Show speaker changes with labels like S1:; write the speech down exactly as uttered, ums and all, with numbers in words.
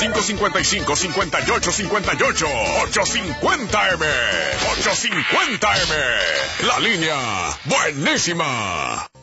S1: cinco cincuenta y cinco, cincuenta y ocho cincuenta y ocho. ochocientos cincuenta M. ochocientos cincuenta M. La línea buenísima.